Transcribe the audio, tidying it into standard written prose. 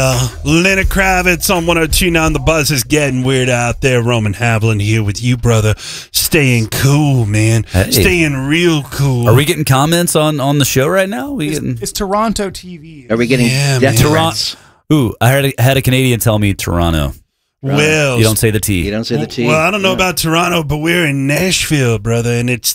Lenny Kravitz on 102.9 The Buzz is getting weird out there. Roman Havlin here with you, brother. Staying cool, man. Hey. Staying real cool. Are we getting comments on the show right now? It's Toronto TV. Are we getting death threats? Ooh, I had a Canadian tell me Toronto. Well, You don't say the T. You don't say the T? Well, I don't know about Toronto, but we're in Nashville, brother, and it's